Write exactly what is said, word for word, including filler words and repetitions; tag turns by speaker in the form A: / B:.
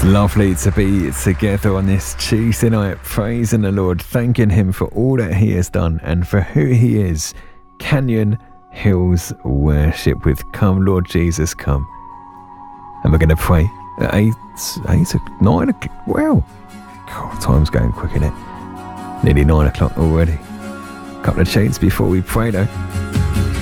A: Lovely to be together on this Tuesday night, praising the Lord, thanking him for all that he has done and for who he is. Canyon Hills Worship with Come Lord Jesus Come. And we're going to pray at eight, eight, nine o'clock. Wow, God, time's going quick, isn't it? Nearly nine o'clock already. Couple of tunes before we pray though.